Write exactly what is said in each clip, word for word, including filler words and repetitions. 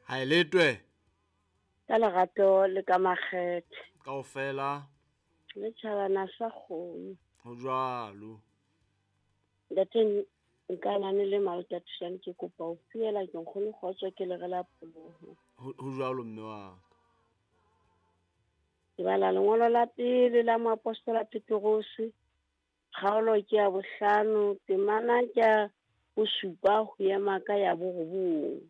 Ha e letwe ka lerato le ka makgethe kaofela le tjhabana sa kgomo ho jwalo. ntate nka nane le Malta Thusan ke kopa ho fiela ke nkgone kgotso ke le rela poloho Ho ho jwalo mme wa ka. ke bala lengolo la pele la moapostola Petrus kgaolo ke ya bohlano temana ke ya bosupa ho ema ka ya borobong.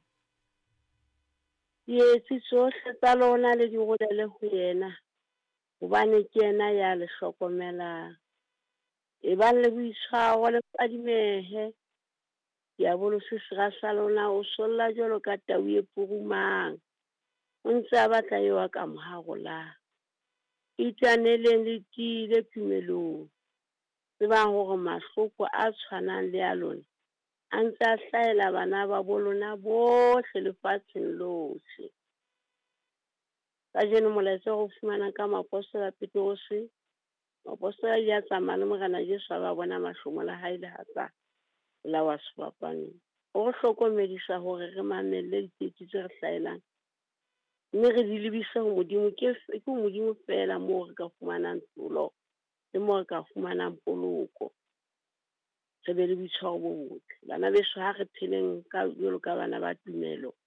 Ke etse tsohle tsa lona le di rolele ho yena hobane ke yena ya le hlokomelang. Ebang le boitshwaro le padimehe diabolose sera sa lona o solla jwalo ka tau e purumang o ntse a batla eo a ka mo harolang. Itwaneleng le tiile tumelong tsebang hore mahloko a tshwanang le a lona a ntse a hlahela bana ba bo lona bohle lefatsheng lohle. Kajeno molaetsa o fumanang ka moapostola Petrus moapostola ya tsamaya le morena Jesu a ba bona mahlomola hae le hatsa la wa sefapaneng. O re hlokomedisa hore re mamelle ditetsi tse re hlahelang mme re di lebise ho Modimo ke ke Modimo fela moo re ka fumanang tsolo le moo re ka fumanang poloko. Re be le boitshwaro bo botle. Bana beso ha re pheleng ka jwalo ka bana ba tumelo